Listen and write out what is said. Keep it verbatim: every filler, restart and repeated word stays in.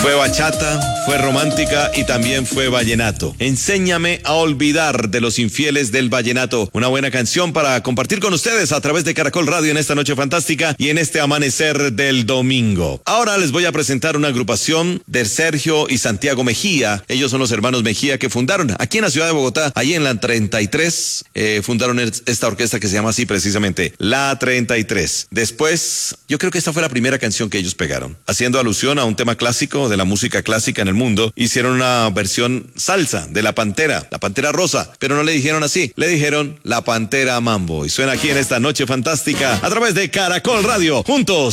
Fue bachata, fue romántica y también fue vallenato. Enséñame a olvidar de los infieles del vallenato. Una buena canción para compartir con ustedes a través de Caracol Radio en esta noche fantástica y en este amanecer del domingo. Ahora les voy a presentar una agrupación de Sergio y Santiago Mejía. Ellos son los hermanos Mejía que fundaron aquí en la ciudad de Bogotá, allí en la treinta y tres, eh, fundaron esta orquesta que se llama así precisamente, La treinta y tres. Después, yo creo que esta fue la primera canción que ellos pegaron. Haciendo alusión a un tema clásico de la música clásica en el mundo, hicieron una versión salsa de La Pantera, La Pantera Rosa, pero no le dijeron así, le dijeron La Pantera Mambo. Y suena aquí en esta noche fantástica a través de Caracol Radio, juntos.